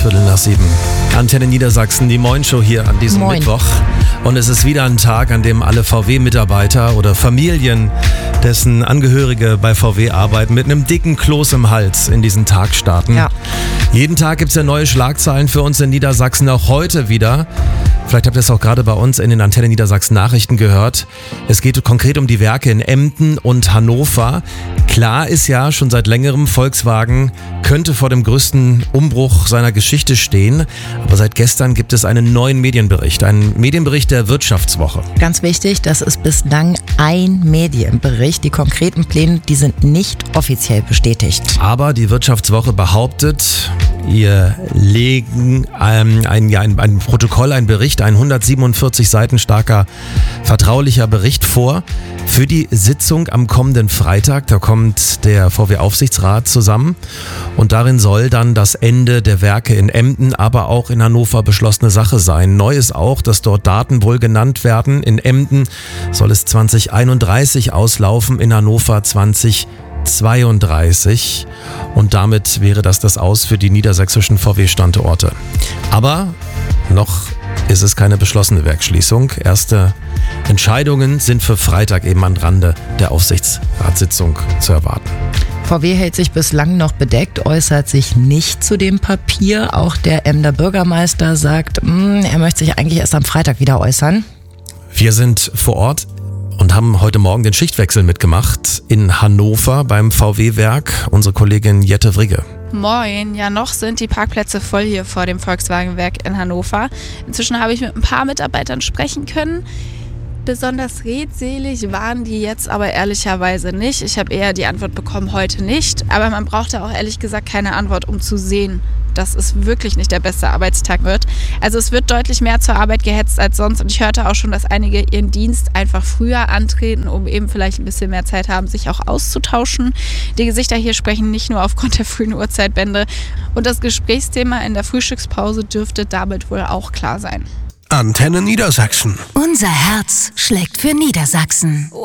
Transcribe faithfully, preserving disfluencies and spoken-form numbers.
Viertel nach sieben. Antenne Niedersachsen, die Moin-Show hier an diesem Moin. Mittwoch. Und es ist wieder ein Tag, an dem alle V W-Mitarbeiter oder Familien, dessen Angehörige bei V W arbeiten, mit einem dicken Kloß im Hals in diesen Tag starten. Ja. Jeden Tag gibt es ja neue Schlagzeilen für uns in Niedersachsen, auch heute wieder. Vielleicht habt ihr es auch gerade bei uns in den Antenne Niedersachsen Nachrichten gehört. Es geht konkret um die Werke in Emden und Hannover. Klar ist ja schon seit längerem, Volkswagen könnte vor dem größten Umbruch seiner Geschichte stehen. Aber seit gestern gibt es einen neuen Medienbericht, einen Medienbericht der Wirtschaftswoche. Ganz wichtig, das ist bislang ein Medienbericht. Die konkreten Pläne, die sind nicht offiziell bestätigt. Aber die Wirtschaftswoche behauptet, ihr legen ähm, ein, ja, ein, ein Protokoll, ein Bericht, ein hundertsiebenundvierzig Seiten starker vertraulicher Bericht vor für die Sitzung am kommenden Freitag. Da kommt der V W-Aufsichtsrat zusammen und darin soll dann das Ende der Werke in Emden, aber auch in Hannover beschlossene Sache sein. Neu ist auch, dass dort Daten wohl genannt werden. In Emden soll es zwanzig einunddreißig auslaufen, in Hannover zwanzig zweiunddreißig und damit wäre das das Aus für die niedersächsischen V W-Standorte. Aber noch ist es keine beschlossene Werksschließung. Erste Entscheidungen sind für Freitag eben am Rande der Aufsichtsratssitzung zu erwarten. V W hält sich bislang noch bedeckt, äußert sich nicht zu dem Papier. Auch der Emder Bürgermeister sagt, mh, er möchte sich eigentlich erst am Freitag wieder äußern. Wir sind vor Ort und haben heute Morgen den Schichtwechsel mitgemacht in Hannover beim V W-Werk. Unsere Kollegin Jette Wrigge. Moin, ja noch sind die Parkplätze voll hier vor dem Volkswagenwerk in Hannover. Inzwischen habe ich mit ein paar Mitarbeitern sprechen können. Besonders redselig waren die jetzt aber ehrlicherweise nicht. Ich habe eher die Antwort bekommen, heute nicht. Aber man brauchte auch ehrlich gesagt keine Antwort, um zu sehen, dass es wirklich nicht der beste Arbeitstag wird. Also es wird deutlich mehr zur Arbeit gehetzt als sonst. Und ich hörte auch schon, dass einige ihren Dienst einfach früher antreten, um eben vielleicht ein bisschen mehr Zeit haben, sich auch auszutauschen. Die Gesichter hier sprechen nicht nur aufgrund der frühen Uhrzeitbände. Und das Gesprächsthema in der Frühstückspause dürfte damit wohl auch klar sein. Antenne Niedersachsen. Unser Herz schlägt für Niedersachsen.